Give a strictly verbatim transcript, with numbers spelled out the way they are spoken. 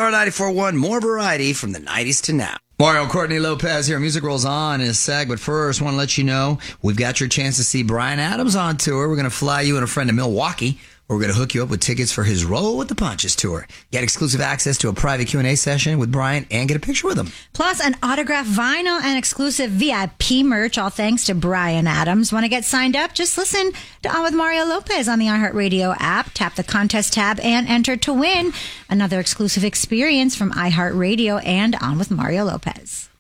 Star ninety-four point one, more variety from the nineties to now. Mario Courtney Lopez here. Music Rolls On is seg, but first, want to let you know we've got your chance to see Bryan Adams on tour. We're going to fly you and a friend to Milwaukee. We're going to hook you up with tickets for his Roll with the Punches tour. Get exclusive access to a private Q and A session with Bryan and get a picture with him. Plus, an autographed vinyl and exclusive V I P merch, all thanks to Bryan Adams. Want to get signed up? Just listen to On with Mario Lopez on the iHeartRadio app. Tap the contest tab and enter to win another exclusive experience from iHeartRadio and On with Mario Lopez.